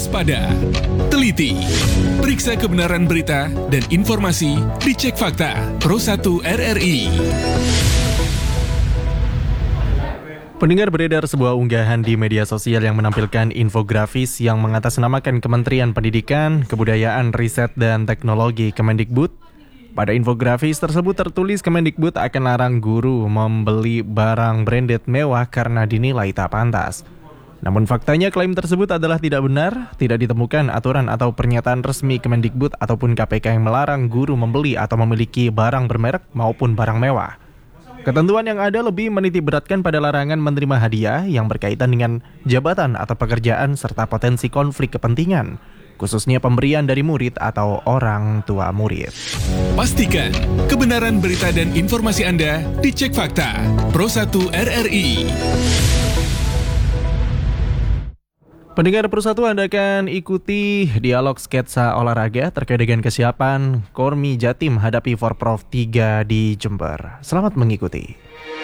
waspada, teliti, periksa kebenaran berita dan informasi, dicek fakta. Pro1 RRI. Pendengar, beredar sebuah unggahan di media sosial yang menampilkan infografis yang mengatasnamakan Kementerian Pendidikan, Kebudayaan, Riset, dan Teknologi Kemendikbud. Pada infografis tersebut tertulis Kemendikbud akan larang guru membeli barang branded mewah karena dinilai tak pantas. Namun faktanya klaim tersebut adalah tidak benar, tidak ditemukan aturan atau pernyataan resmi Kemendikbud ataupun KPK yang melarang guru membeli atau memiliki barang bermerek maupun barang mewah. Ketentuan yang ada lebih menitikberatkan pada larangan menerima hadiah yang berkaitan dengan jabatan atau pekerjaan serta potensi konflik kepentingan, khususnya pemberian dari murid atau orang tua murid. Pastikan kebenaran berita dan informasi Anda dicek fakta. Pro1 RRI. Pendengar Pro1, Anda akan ikuti dialog sketsa olahraga terkait dengan kesiapan Kormi Jatim hadapi Forprov 3 di Jember. Selamat mengikuti.